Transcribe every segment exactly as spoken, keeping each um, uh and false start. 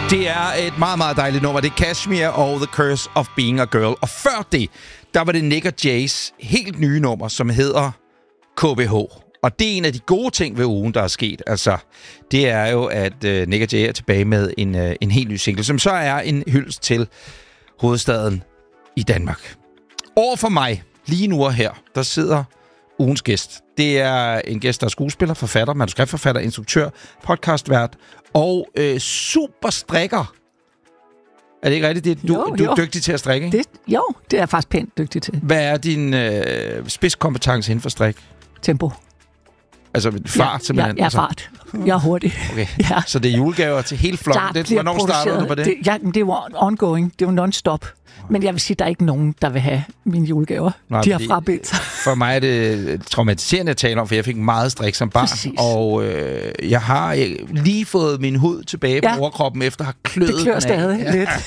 Det er et meget, meget dejligt nummer. Det er Kashmir og The Curse of Being a Girl. Og før det, der var det Nick og Jays helt nye nummer, som hedder K B H. Og det er en af de gode ting ved ugen, der er sket. Altså, det er jo, at uh, Nick og Jay er tilbage med en, uh, en helt ny single, som så er en hyldest til hovedstaden i Danmark. Over for mig, lige nu og her, der sidder ugens gæst. Det er en gæst, der er skuespiller, forfatter, manuskriptforfatter, instruktør, podcastvært og øh, super strikker. Er det ikke rigtigt? Det, du, jo, du er jo. dygtig til at strikke, ikke? Det, jo, det er jeg faktisk pænt dygtig til. Hvad er din øh, spidskompetence inden for strik? Tempo. Altså fart, ja, simpelthen? Ja, ja, fart. Jeg er hurtig. Okay, ja. Så det er julegaver til hele flokken. Det, hvornår starter du på det? det ja, det er jo ongoing. Det er jo non-stop. Men jeg vil sige, at der er ikke nogen, der vil have mine julegaver. Nej, de har frabedt sig. For mig er det traumatiserende at tale om, for jeg fik meget strik som barn. Præcis. Og øh, jeg har øh, lige fået min hud tilbage ja. på overkroppen, efter at have kløet den af. Det klør stadig ja. lidt.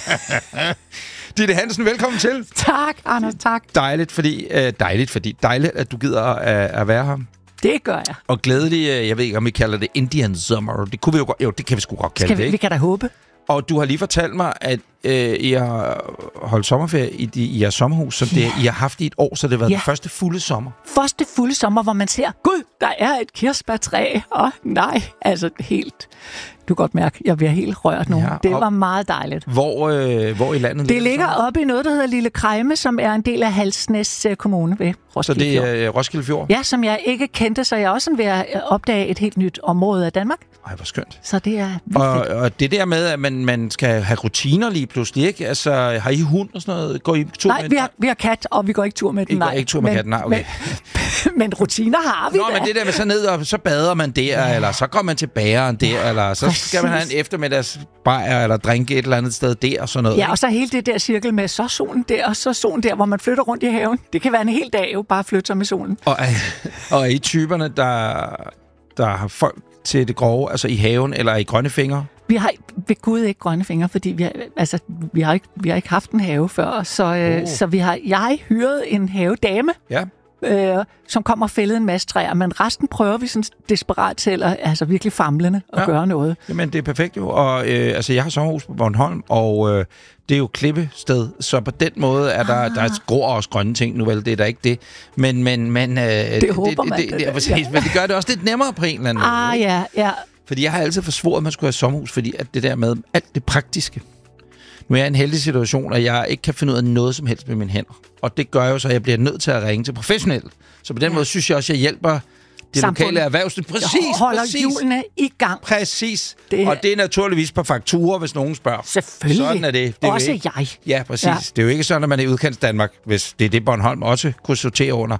Ditte Hansen, velkommen til. Tak, Anders, tak. Dejligt, fordi, øh, dejligt, fordi dejligt, at du gider at, at være her. Det gør jeg. Og glædelig, jeg ved ikke, om vi kalder det Indian Summer. Det kunne vi jo godt, jo, det kan vi sgu godt kalde Skal vi, det, ikke? Vi kan da håbe. Og du har lige fortalt mig, at øh, I har holdt sommerferie i, de, i jeres sommerhus, som ja. det, I har haft i et år, så det har været ja. den første fulde sommer. Første fulde sommer, hvor man ser, gud, der er et kirsebærtræ. Åh, nej, altså helt... Du kan godt mærke, jeg bliver helt rørt nu. Ja, det var meget dejligt. Hvor, øh, hvor i landet? Det ligger oppe i noget, der hedder Lille Krejme, som er en del af Halsnæs Kommune ved Roskilde Fjord. Så det er øh, Roskilde Fjord? Ja, som jeg ikke kendte, så jeg er også ved at opdage et helt nyt område af Danmark. Ej, hvor skønt. Så det er og, og det der med, at man, man skal have rutiner lige pludselig, ikke? Altså, har I hund og sådan noget? Går I tur nej, med vi har, vi har kat, og vi går ikke tur med den. I nej. går ikke tur med men, katten, nej, okay. Men, men rutiner har vi Nå, da. men det der med så ned, og så bader man der, ja. eller så går man til bageren der, ja, eller så præcis. Skal man have en eftermiddags bajer, eller drinke et eller andet sted der, og sådan noget. Ja, ikke? og så hele det der cirkel med, så solen der, og så solen der, hvor man flytter rundt i haven. Det kan være en hel dag jo, bare flytte sig med solen. Og, og er I typerne, der, der har folk til det grove, altså i haven eller i grønne fingre? Vi har ved Gud ikke grønne fingre, fordi vi har, altså, vi har, ikke, vi har ikke haft en have før, så, øh, oh. så vi har, jeg har hyret en havedame, ja. øh, som kommer og fælder en masse træer, men resten prøver vi sådan desperat til at altså virkelig famlende at ja. gøre noget. Jamen, det er perfekt jo, og øh, altså, jeg har sommerhus på Bornholm, og øh, det er jo klippested, så på den måde er der, ah. der gror også grønne ting, nu vel, det er der ikke det, men... men, men øh, det, det håber det, man. Det, det, det, præcis, ja. Men det gør det også lidt nemmere på en eller anden ah, måde. Ah, ja, ja. Fordi jeg har altid forsvoret, at man skulle have sommerhus, fordi at det der med alt det praktiske. Nu er jeg i en heldig situation, at jeg ikke kan finde ud af noget som helst med mine hænder. Og det gør jo så, at jeg bliver nødt til at ringe til professionelle. Så på den ja. måde synes jeg også, at jeg hjælper det Samfund. lokale erhvervsliv. Præcis, jeg holder præcis. hjulene i gang. Præcis. Det... Og det er naturligvis på fakturer, hvis nogen spørger. Selvfølgelig. Sådan er det. det er også ikke... jeg. Ja, præcis. Ja. Det er jo ikke sådan, at man er i udkants Danmark, hvis det er det, Bornholm også kunne sortere under.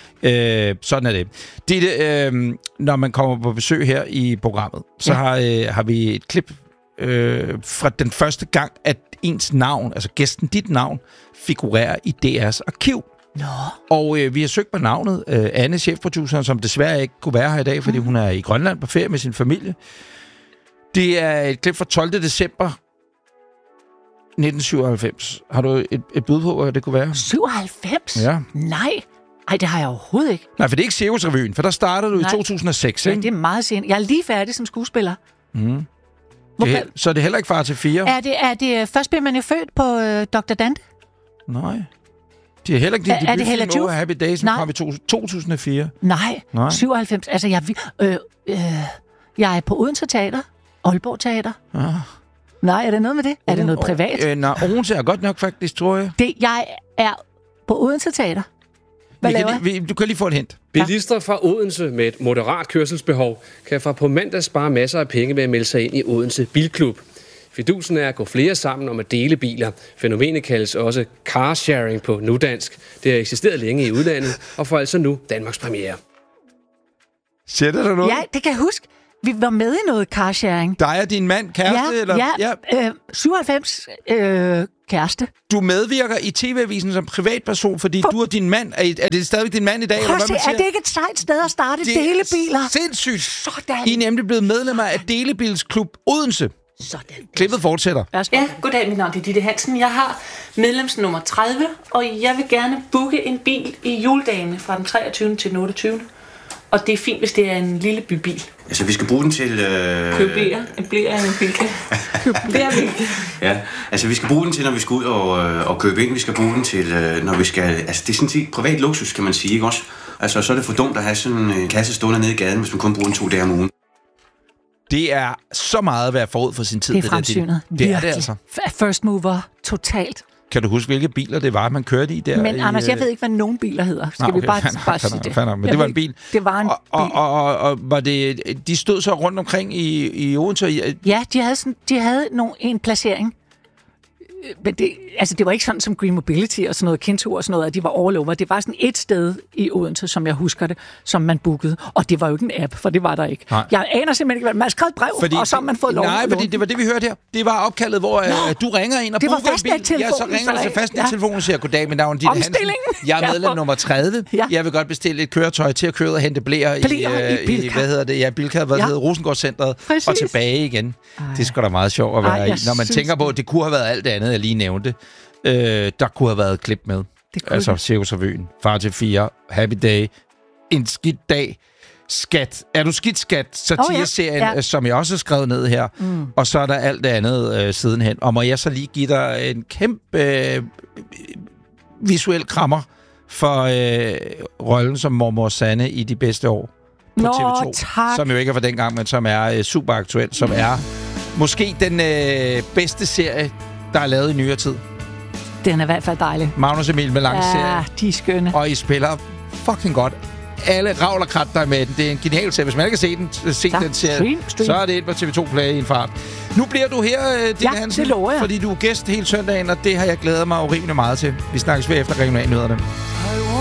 Øh, sådan er det. Ditte, øh, når man kommer på besøg her i programmet, så ja. har, øh, har vi et klip øh, fra den første gang, at ens navn, altså gæsten, dit navn, figurerer i D R's arkiv. Nå. Og øh, vi har søgt på navnet. Øh, Anne, chefproduceren, som desværre ikke kunne være her i dag, fordi mm. hun er i Grønland på ferie med sin familie. Det er et klip fra tolvte december nitten syvoghalvfems. Har du et, et bud på, hvad det kunne være? syvoghalvfems? Ja. Nej. Ej, det har jeg overhovedet ikke. Nej, for det er ikke Cirkusrevyen, for der startede du Nej. i to tusind og seks, ikke? Ja, det er meget sent. Jeg er lige færdig som skuespiller. Mm. Det er, så er det heller ikke Far til fire? Er det, er det først blev man jo født på øh, doktor Dante? Nej. Det er heller ikke din debutfilm over Happy Days, som kom i to tusind og fire. Nej, Nej. syvoghalvfems. Altså, jeg, øh, øh, jeg er på Odense Teater, Aalborg Teater. Ah. Nej, er det noget med det? Er det noget privat? Øh, nej, Odense er godt nok faktisk, tror jeg. Det, jeg er på Odense Teater. Hvad vi kan, vi, du kan lige få et hint. Bilister fra Odense med et moderat kørselsbehov kan fra på mandag spare masser af penge ved at melde sig ind i Odense Bilklub. Fidusen er at gå flere sammen om at dele biler. Fænomenet kaldes også carsharing på nudansk. Det har eksisteret længe i udlandet, og får altså nu Danmarks premiere. Sætter du noget? Ja, det kan jeg huske. Vi var med i noget carsharing. Dig og din mand, kæreste? Ja, eller? ja. ja. Øh, syvoghalvfems øh, kæreste. Du medvirker i T V-avisen som privatperson, fordi For... du og din mand... Er, er det stadigvæk din mand i dag? Prøv at se, er det ikke et sejt sted at starte det delebiler? Det er sindssygt. Sådan. I er nemlig blevet medlemmer af Delebilsklub Odense. Sådan. Klippet fortsætter. Ja, goddag, mit navn er Ditte Hansen. Jeg har medlemsnummer tredive, og jeg vil gerne booke en bil i juledagene fra den treogtyvende til den otteogtyvende Og det er fint, hvis det er en lille bybil. Altså, vi skal bruge den til... Øh... Køb blæer. En blæer er en Bilka. Køb blæer Bilka. Ja, altså vi skal bruge den til, når vi skal ud og, og købe ind. Vi skal bruge den til, når vi skal... Altså, det er sådan set privat luksus, kan man sige, ikke også? Altså, så er det for dumt at have sådan en kasse stående nede i gaden, hvis man kun bruger den to dage om ugen. Det er så meget at være forud for sin tid. Det er fremsynet. Det, det er det altså. First mover, totalt. Kan du huske, hvilke biler det var, man kørte i der? Men i, Anders, jeg ved ikke, hvad nogen biler hedder. Skal okay, vi bare, fanden, bare fanden, sige det? Fanden, men jeg det var en bil. Det var en og, bil. Og, og, og, og var det, de stod så rundt omkring i, i Odense? Ja, de havde, sådan, de havde nogle, en placering. Men det, altså, det var ikke sådan som Green Mobility og sådan noget, Kinto og sådan noget, at de var all over. Det var sådan et sted i Odense, som jeg husker det, som man bookede. Og det var jo ikke en app, for det var der ikke. Nej. Jeg aner simpelthen ikke, hvad man skrev et brev, fordi, og så har man fået lov. Nej, fordi det var det, vi hørte her. Det var opkaldet, hvor uh, du ringer ind og booker en bil. Ja, så ringer du til fastnettelefonen og siger, goddag, mit navn er Ditte Hansen. Jeg er medlem nummer tredive. Ja. Jeg vil godt bestille et køretøj til at køre og hente blæer i, uh, i, i, hvad hedder det? Ja, Bilka, hvad ja. hedder Rosengårdscentret. Og tilbage igen. Ej. Det er sgu da meget sjovt at være Ej, i. Når man tænker på, at det kunne have været alt det andet, jeg lige nævnte. Øh, der kunne have været et klip med. Altså Cirkusrevyen, Far til fire, Happy Day, En skidt dag, Skat. Er du skidt, Skat? Satireserien, oh, ja. Ja. Som jeg også har skrevet ned her. Mm. Og så er der alt det andet øh, sidenhen. Og må jeg så lige give dig en kæmpe øh, visuel krammer for øh, rollen som mormor Sanne i De bedste år på Nå, T V to. Tak. Som jo ikke er fra dengang, men som er øh, super aktuel. Som er måske den øh, bedste serie, der er lavet i nyere tid. Den er i hvert fald dejlig. Magnus Emil med lang serie. Ja, de er skønne. Og I spiller fucking godt. Alle ravl og krat, der er med den. Det er en genial serie. Hvis man ikke har set den, set den serie, stream, stream. Så er det ind på T V to Play i en fart. Nu bliver du her, Ditte ja, Hansen. Det lover jeg. Fordi du er gæst hele søndagen, og det har jeg glædet mig urimelig meget til. Vi snakkes ved efter regionalnyhederne.